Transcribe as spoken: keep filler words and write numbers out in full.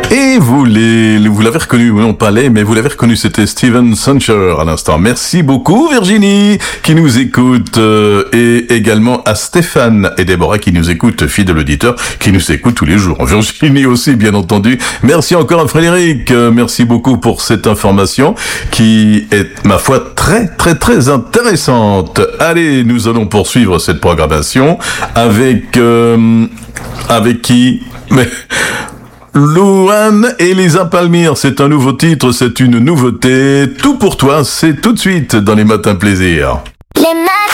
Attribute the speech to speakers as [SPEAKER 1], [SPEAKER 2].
[SPEAKER 1] Et vous les, vous l'avez reconnu, non pas les, mais vous l'avez reconnu, c'était Steven Sancher à l'instant. Merci beaucoup Virginie qui nous écoute euh, et également à Stéphane et Déborah qui nous écoutent, fidèles auditeurs qui nous écoutent tous les jours. Virginie aussi bien entendu. Merci encore à Frédéric, euh, merci beaucoup pour cette information qui est ma foi très très très intéressante. Allez, nous allons poursuivre cette programmation avec euh, avec qui mais Louane et Lisa Palmyre, c'est un nouveau titre, c'est une nouveauté. Tout pour toi, c'est tout de suite dans les matins plaisir.
[SPEAKER 2] Les matins